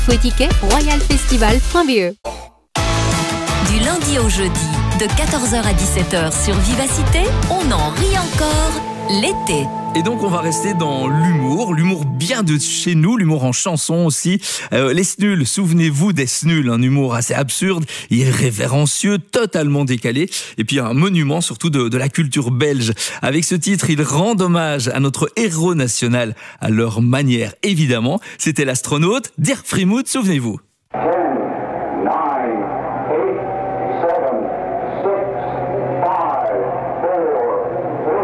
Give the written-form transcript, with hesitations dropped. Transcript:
Info et tickets, royalfestival.be. Du lundi au jeudi, de 14h à 17h sur Vivacité, on en rit encore l'été. Et donc on va rester dans l'humour bien de chez nous, l'humour en chanson aussi. Les Snuls, souvenez-vous des Snuls, un humour assez absurde, irrévérencieux, totalement décalé, et puis un monument surtout de la culture belge. Avec ce titre, ils rendent hommage à notre héros national, à leur manière évidemment. C'était l'astronaute Dirk Friemuth, souvenez-vous.